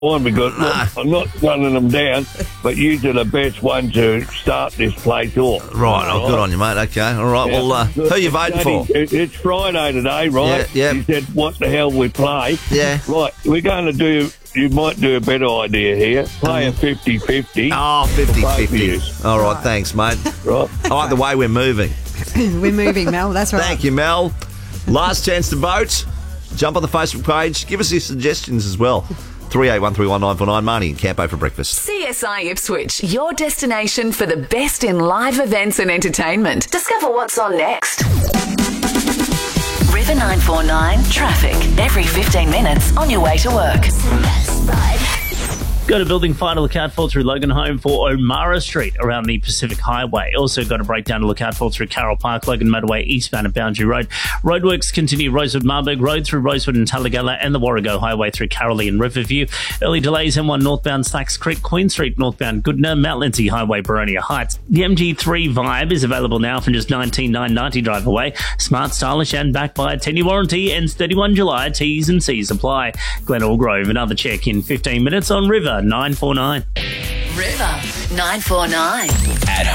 on because look, I'm not running them down, but you are the best one to start this place off. Right, oh, good on you, mate. Okay, all right. Yeah. Well, who are you voting for? It's Friday today, right? Yeah. You said, what the hell we play? Yeah. Right, we're going to do... You might do a better idea here. Play a 50-50. Oh, 50-50. All right, thanks, mate. Right. I like the way we're moving. We're moving, Mel. That's right. Thank you, Mel. Last chance to vote. Jump on the Facebook page. Give us your suggestions as well. 38131949. Marnie and Campo for breakfast. CSI Ipswich, your destination for the best in live events and entertainment. Discover what's on next. River 949 traffic. Every 15 minutes on your way to work. Got a building fire to look out for through Logan Home for O'Mara Street around the Pacific Highway. Also got a breakdown to look out for through Carroll Park, Logan Motorway eastbound at Boundary Road. Roadworks continue Rosewood Marburg Road through Rosewood and Talagalla and the Warrego Highway through Carrolly and Riverview. Early delays M1 northbound Slacks Creek, Queen Street northbound Goodna, Mount Lindsay Highway, Boronia Heights. The MG3 Vibe is available now from just $19,990 drive away. Smart, stylish and backed by a 10-year warranty. Ends 31 July. T's and C's apply. Glenelg Grove, another check in 15 minutes on River 949. River 949.